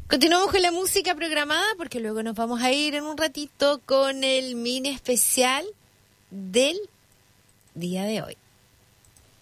Continuamos con la música programada porque luego nos vamos a ir en un ratito con el mini especial del día de hoy.